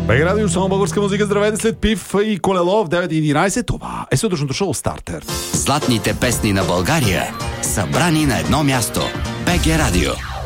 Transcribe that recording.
БГ Радио, само българска музика. Здравейте след Пив и Колело в 9:11. Това е сутрешното шоу Стартер. Златните песни на България, събрани на едно място. БГ Радио.